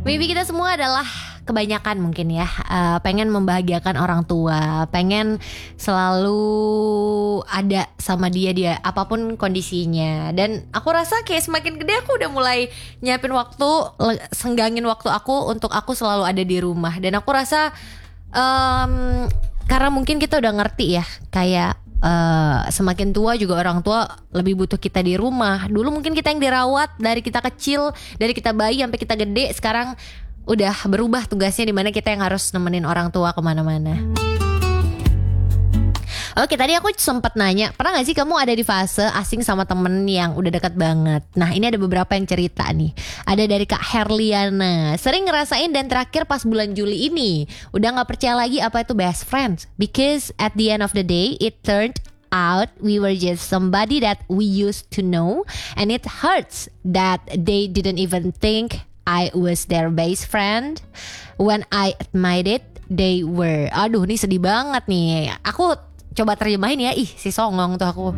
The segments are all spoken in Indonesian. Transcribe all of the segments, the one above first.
Mimpi kita semua adalah kebanyakan mungkin ya, pengen membahagiakan orang tua, pengen selalu ada sama dia apapun kondisinya. Dan aku rasa kayak semakin gede aku udah mulai nyiapin waktu, senggangin waktu aku untuk aku selalu ada di rumah. Dan aku rasa karena mungkin kita udah ngerti ya, kayak semakin tua juga orang tua lebih butuh kita di rumah. Dulu mungkin kita yang dirawat dari kita kecil, dari kita bayi sampai kita gede. Sekarang udah berubah tugasnya, dimana kita yang harus nemenin orang tua kemana-mana. Oke, tadi aku sempat nanya, pernah gak sih kamu ada di fase asing sama temen yang udah dekat banget? Nah, ini ada beberapa yang cerita nih. Ada dari Kak Herliana, sering ngerasain dan terakhir pas bulan Juli ini udah gak percaya lagi apa itu best friends. Because at the end of the day, it turned out we were just somebody that we used to know. And it hurts that they didn't even think I was their best friend when I admitted they were. Aduh, ini sedih banget nih. Aku coba terjemahin ya, si songong tuh aku.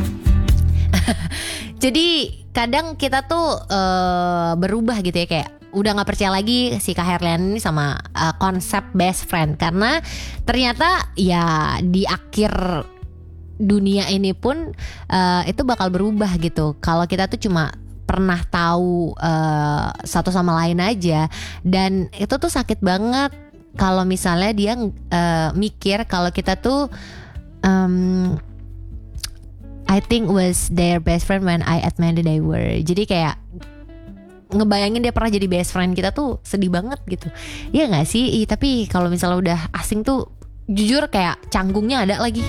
Jadi kadang kita tuh berubah gitu ya, kayak udah gak percaya lagi si Kak Herlian ini sama konsep best friend. Karena ternyata ya di akhir dunia ini pun itu bakal berubah gitu. Kalau kita tuh cuma pernah tahu satu sama lain aja. Dan itu tuh sakit banget kalau misalnya dia mikir kalau kita tuh I think was their best friend when I admitted they were. Jadi kayak ngebayangin dia pernah jadi best friend kita tuh sedih banget gitu. Iya gak sih? Tapi kalau misalnya udah asing tuh jujur kayak canggungnya ada lagi.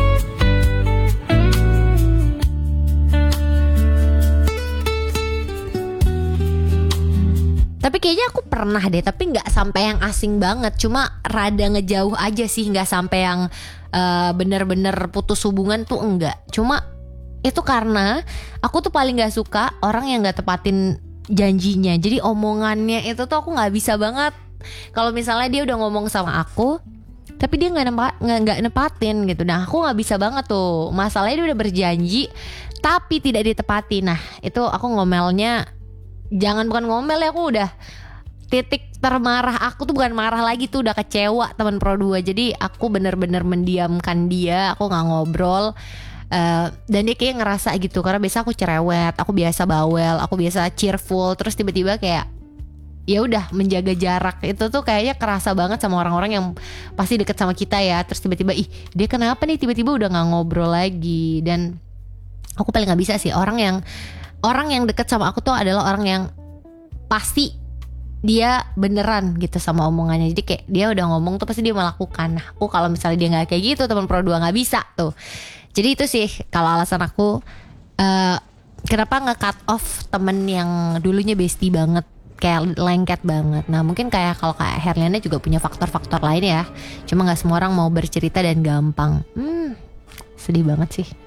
Tapi kayaknya aku pernah deh, tapi gak sampai yang asing banget. Cuma rada ngejauh aja sih, gak sampai yang bener-bener putus hubungan tuh enggak. Cuma itu karena aku tuh paling gak suka orang yang gak tepatin janjinya. Jadi omongannya itu tuh aku gak bisa banget. Kalau misalnya dia udah ngomong sama aku tapi dia gak nepatin gitu. Nah aku gak bisa banget tuh. Masalahnya dia udah berjanji tapi tidak ditepati. Nah itu aku ngomelnya, bukan ngomel ya, aku udah titik termarah aku tuh bukan marah lagi, tuh udah kecewa teman Pro 2. Jadi aku bener-bener mendiamkan dia, aku gak ngobrol. Dan dia kayak ngerasa gitu, karena biasa aku cerewet, aku biasa bawel, aku biasa cheerful. Terus tiba-tiba kayak ya udah menjaga jarak. Itu tuh kayaknya kerasa banget sama orang-orang yang pasti deket sama kita ya. Terus tiba-tiba dia kenapa nih tiba-tiba udah gak ngobrol lagi. Dan aku paling gak bisa sih orang yang deket sama aku tuh adalah orang yang pasti dia beneran gitu sama omongannya. Jadi kayak dia udah ngomong tuh pasti dia melakukan. Nah aku kalau misalnya dia gak kayak gitu, teman Pro 2 gak bisa tuh. Jadi itu sih kalau alasan aku kenapa nge-cut off temen yang dulunya bestie banget, kayak lengket banget. Nah mungkin kayak kalau kayak Herliana juga punya faktor-faktor lain ya. Cuma gak semua orang mau bercerita dan gampang. Sedih banget sih.